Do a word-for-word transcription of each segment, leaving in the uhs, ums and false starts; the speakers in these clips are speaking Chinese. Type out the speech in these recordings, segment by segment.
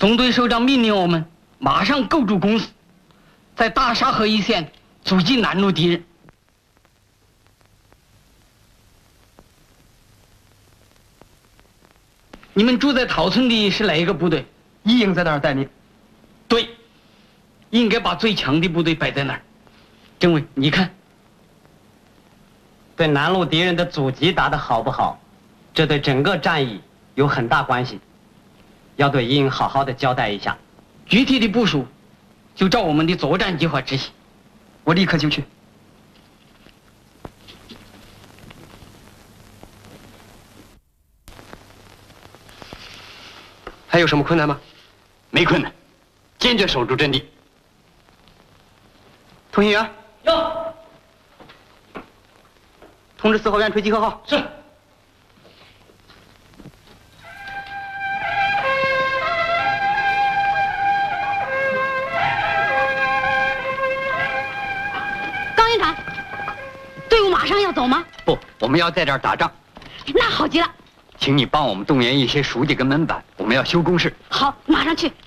总队首长命令我们马上构筑工事，在大沙河一线阻击南路敌人。你们住在桃村的是哪一个部队？ 一营在那儿待命。 对，应该把最强的部队摆在那儿。政委，你看， 对南路敌人的阻击打得好不好，这对整个战役有很大关系，要对一营好好的交代一下。 具体的部署就照我们的作战计划执行。 我立刻就去。还有什么困难吗？ 没困难，坚决守住阵地。 通信员， 哟， 通知四号院吹集合号。 是。 高营长，队伍马上要走吗？ 不，我们要在这儿打仗。 那好极了。 请你帮我们动员一些书记跟门板，我们要修工事。 好，马上去。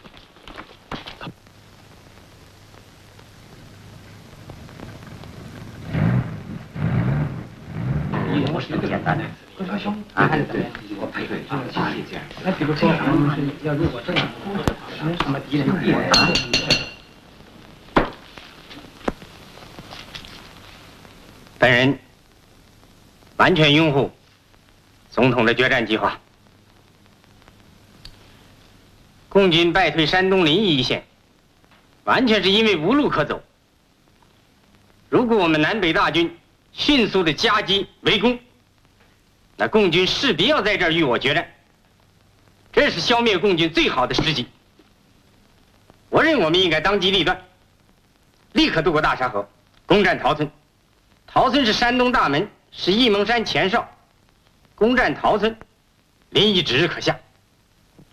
不是简单的，啊，我配对啊，这样。那比如说，要如果这样，什么敌人敌人啊？本人完全拥护总统的决战计划。共军败退山东临沂一线，完全是因为无路可走。如果我们南北大军迅速的夹击围攻，那共军势必要在这儿与我决战，这是消灭共军最好的时机。我认为我们应该当机立断，立刻渡过大沙河，攻占桃村。桃村是山东大门，是沂蒙山前哨，攻占桃村，临沂指日可下。